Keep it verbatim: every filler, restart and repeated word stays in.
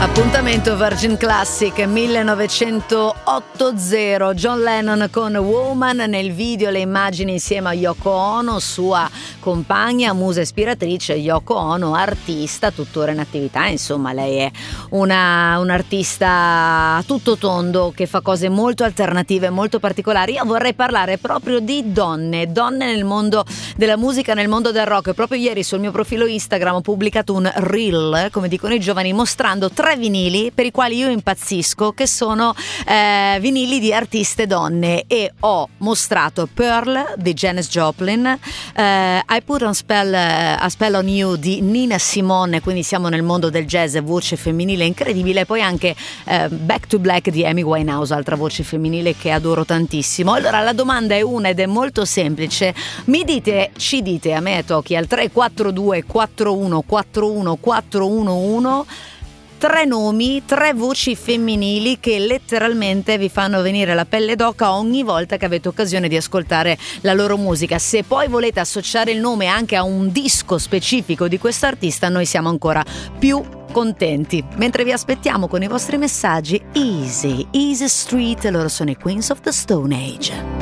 Appuntamento Virgin Classic millenovecentottanta, John Lennon con Woman, nel video le immagini insieme a Yoko Ono, sua compagna, musa ispiratrice. Yoko Ono, artista, tuttora in attività, insomma lei è una, un'artista a tutto tondo che fa cose molto alternative, molto particolari. Io vorrei parlare proprio di donne, donne nel mondo della musica, nel mondo del rock. Proprio ieri sul mio profilo Instagram ho pubblicato un reel, come dicono i giovani, mostrando tre vinili per i quali io impazzisco, che sono eh, vinili di artiste donne, e ho mostrato Pearl di Janis Joplin, eh, I Put on Spell, uh, a Spell on You di Nina Simone, quindi siamo nel mondo del jazz, voce femminile incredibile, e poi anche eh, Back to Black di Amy Winehouse, altra voce femminile che adoro tantissimo. Allora la domanda è una ed è molto semplice: mi dite, ci dite a me e Toki al tre quattro due quattro uno quattro uno quattro uno uno tre nomi, tre voci femminili che letteralmente vi fanno venire la pelle d'oca ogni volta che avete occasione di ascoltare la loro musica. Se poi volete associare il nome anche a un disco specifico di questo artista, noi siamo ancora più contenti. Mentre vi aspettiamo con i vostri messaggi, Easy, Easy Street, loro sono i Queens of the Stone Age.